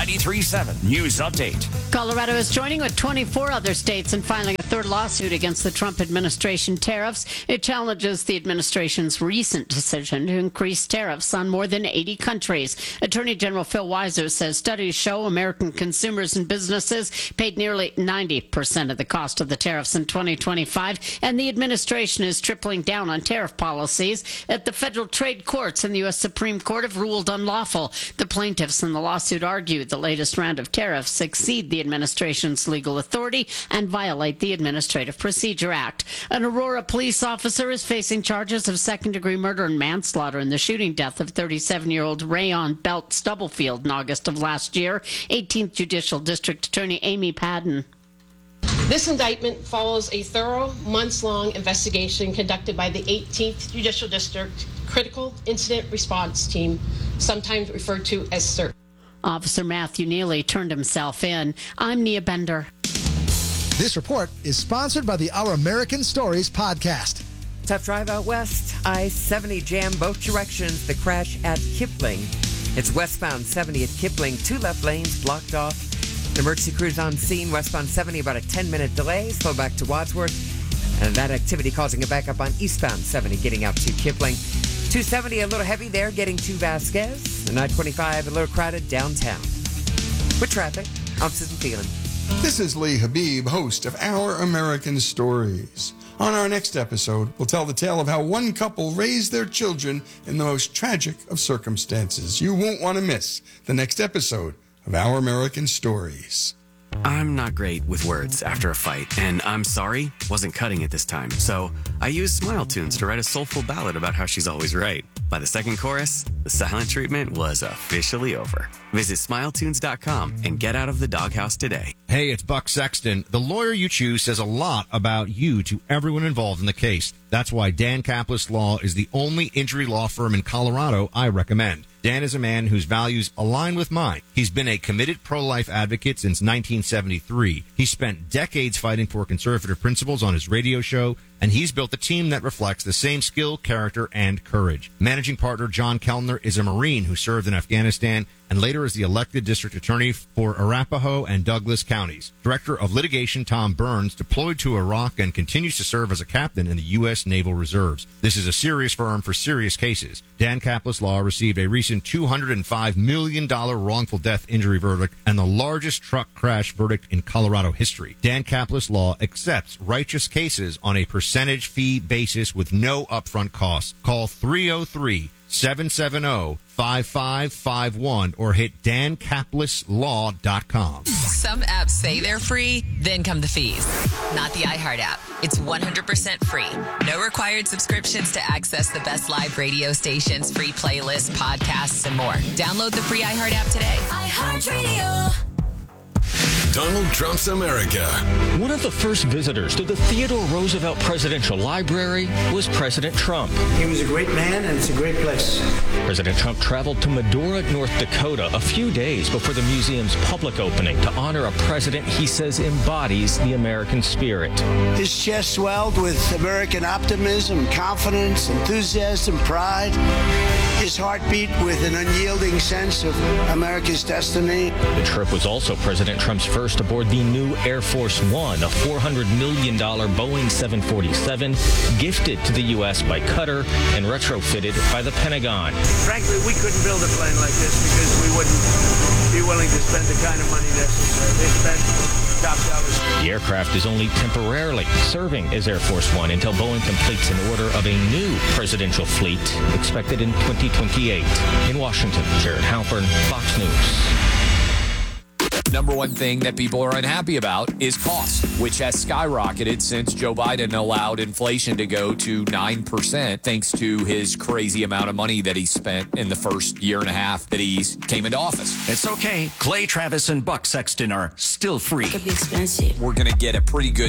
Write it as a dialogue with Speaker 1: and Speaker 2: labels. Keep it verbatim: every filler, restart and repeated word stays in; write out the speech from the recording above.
Speaker 1: ninety-three point seven News Update.
Speaker 2: Colorado is joining with twenty-four other states in filing a third lawsuit against the Trump administration tariffs. It challenges the administration's recent decision to increase tariffs on more than eighty countries. Attorney General Phil Weiser says studies show American consumers and businesses paid nearly ninety percent of the cost of the tariffs in twenty twenty-five, and the administration is tripling down on tariff policies that the federal trade courts and the U S Supreme Court have ruled unlawful. The plaintiffs in the lawsuit argue the latest round of tariffs exceed the administration's legal authority and violate the Administrative Procedure Act. An Aurora police officer is facing charges of second-degree murder and manslaughter in the shooting death of thirty-seven-year-old Rayon Belt Stubblefield in August of last year. eighteenth Judicial District Attorney Amy Padden.
Speaker 3: This indictment follows a thorough, months-long investigation conducted by the eighteenth Judicial District Critical Incident Response Team, sometimes referred to as CIRT.
Speaker 2: Officer Matthew Neely turned himself in. I'm Nia Bender.
Speaker 4: This report is sponsored by the Our American Stories podcast.
Speaker 5: Tough drive out west. I seventy jam both directions. The crash at Kipling. It's westbound seventy at Kipling. Two left lanes blocked off. The emergency crews on scene. Westbound seventy, about a ten-minute delay. Slow back to Wadsworth. And that activity causing a backup on eastbound seventy getting out to Kipling. two seventy a little heavy there getting to Vasquez. And I twenty-five a little crowded downtown. With traffic, I'm Susan Thielen.
Speaker 6: This is Lee Habib, host of Our American Stories. On our next episode, we'll tell the tale of how one couple raised their children in the most tragic of circumstances. You won't want to miss the next episode of Our American Stories.
Speaker 7: I'm not great with words after a fight, and I'm sorry, wasn't cutting it this time. So I used Smile Tunes to write a soulful ballad about how she's always right. By the second chorus, the silent treatment was officially over. Visit smile tunes dot com and get out of the doghouse today.
Speaker 8: Hey, it's Buck Sexton. The lawyer you choose says a lot about you to everyone involved in the case. That's why Dan Kaplis Law is the only injury law firm in Colorado I recommend. Dan is a man whose values align with mine. He's been a committed pro-life advocate since nineteen seventy-three. He spent decades fighting for conservative principles on his radio show, and he's built a team that reflects the same skill, character, and courage. Managing partner John Kellner is a Marine who served in Afghanistan and later as the elected district attorney for Arapahoe and Douglas counties. Director of litigation Tom Burns deployed to Iraq and continues to serve as a captain in the U S Naval Reserves. This is a serious firm for serious cases. Dan Kaplis Law received a recent two hundred five million dollars wrongful death injury verdict and the largest truck crash verdict in Colorado history. Dan Kaplis Law accepts righteous cases on a percentage fee basis with no upfront costs. Call three oh three, seven seven oh, five five five one or hit dan kaplis law dot com.
Speaker 9: Some apps say they're free, then come the fees. Not the iHeart app. It's one hundred percent free. No required subscriptions to access the best live radio stations, free playlists, podcasts, and more. Download the free iHeart app today.
Speaker 10: iHeartRadio.
Speaker 11: Donald Trump's America.
Speaker 12: One of the first visitors to the Theodore Roosevelt Presidential Library was President Trump.
Speaker 13: He was a great man, and it's a great place.
Speaker 12: President Trump traveled to Medora, North Dakota a few days before the museum's public opening to honor a president he says embodies the American spirit.
Speaker 13: His chest swelled with American optimism, confidence, enthusiasm, pride. His heart beat with an unyielding sense of America's destiny.
Speaker 12: The trip was also President Trump's first aboard the new Air Force One, a four hundred million dollars Boeing seven forty-seven gifted to the U S by Qatar and retrofitted by the Pentagon.
Speaker 13: Frankly, we couldn't build a plane like this because we wouldn't be willing to spend the kind of money necessary. They spent top dollars.
Speaker 12: The aircraft is only temporarily serving as Air Force One until Boeing completes an order of a new presidential fleet expected in twenty twenty-eight. In Washington, Jared Halpern, Fox News.
Speaker 14: Number one thing that people are unhappy about is cost, which has skyrocketed since Joe Biden allowed inflation to go to nine percent thanks to his crazy amount of money that he spent in the first year and a half that he came into office.
Speaker 1: It's okay. Clay Travis and Buck Sexton are still free.
Speaker 10: It could be expensive.
Speaker 14: We're going to get a pretty good